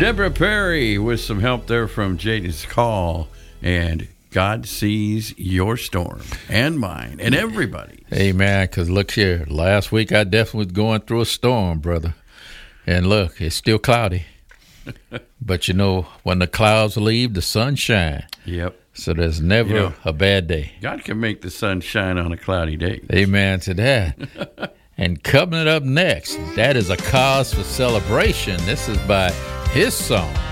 Deborah Perry with some help there from Jaden's call. And God sees your storm and mine and everybody's. Amen. Because look here, last week I definitely was going through a storm, brother. And look, it's still cloudy. But you know, when the clouds leave, the sun shines. Yep. So there's never a bad day. God can make the sun shine on a cloudy day. Amen to that. And coming up next, that is a cause for celebration. This is by his song.